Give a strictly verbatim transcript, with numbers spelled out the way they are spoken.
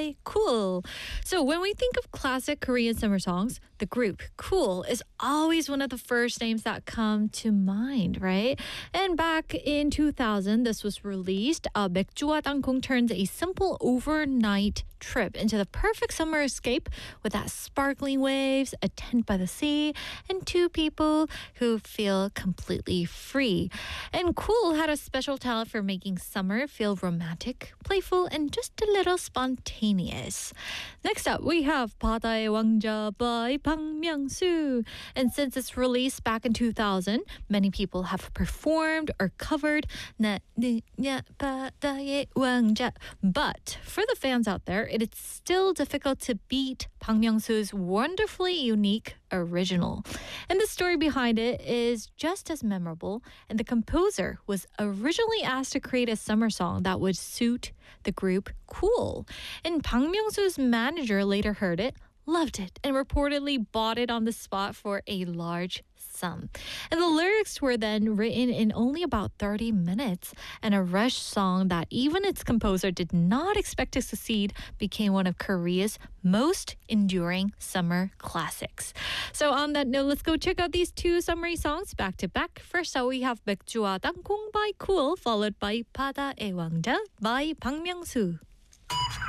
by Cool. So when we think of classic Korean summer songs, the group Cool is always one of the first names that come to mind, right? And back in two thousand, this was released. Uh, 맥주와 땅콩 turns a simple overnight trip into the perfect summer escape with that sparkling waves, a tent by the sea, and two people who feel completely free. And Cool had a special talent for making summer feel romantic, playful, and just a little spontaneous. Next up, we have 바다의 왕자 by Bang Myung-soo. And since its release back in two thousand, many people have performed or covered 나 느냐 바다의 왕자. But for the fans out there, it is still difficult to beat Bang Myung-soo's wonderfully unique original. And the story behind it is just as memorable, and the composer was originally asked to create a summer song that would suit the group Cool. And Bang Myung-soo's manager later heard it, loved it, and reportedly bought it on the spot for a large sum. And the lyrics were then written in only about thirty minutes, and a rush song that even its composer did not expect to succeed became one of Korea's most enduring summer classics. So on that note, let's go check out these two summery songs back to back. First up, we have 맥주와 땅콩 by Cool, followed by 바다의 왕자 by Bang Myung-soo.